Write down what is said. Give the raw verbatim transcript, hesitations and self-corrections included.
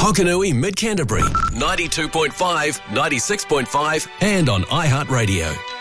Hokanui Mid Canterbury, ninety-two point five, ninety-six point five and on iHeartRadio.